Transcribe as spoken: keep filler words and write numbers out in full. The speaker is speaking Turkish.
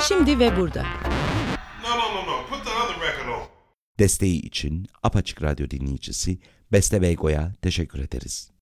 Şimdi ve burada. No, no, no, no. Put the other record on. Desteği için Apaçık Radyo dinleyicisi Beste Beygo'ya teşekkür ederiz.